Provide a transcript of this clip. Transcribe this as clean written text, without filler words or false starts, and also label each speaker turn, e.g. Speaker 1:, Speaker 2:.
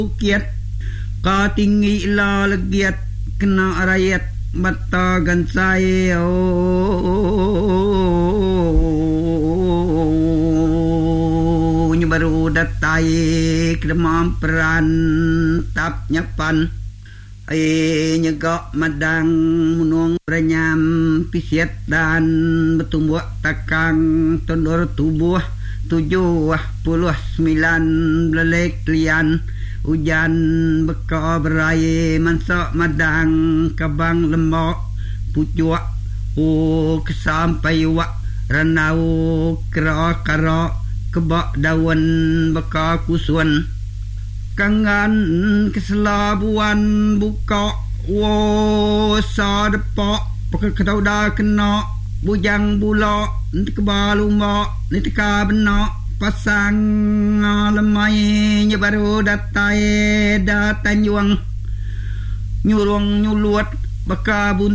Speaker 1: kiat ka tinggi la legiat kena rakyat mata gansai baru datai kedemam peran tap nyapan nyegak madang munung beranyam pisiat dan bertumbuh takang tondor tubuh 79 belek lian hujan beka berai mansak madang kabang lembok pucuk kesampai wak ranau kera kebak daun beka kusuan kangan keselabuan buka sa depak pakai ketau dah kena bujang bulak nanti kebalu mak nanti ka benak pasang lemai baru datai datang juang nyurung nyuluat baka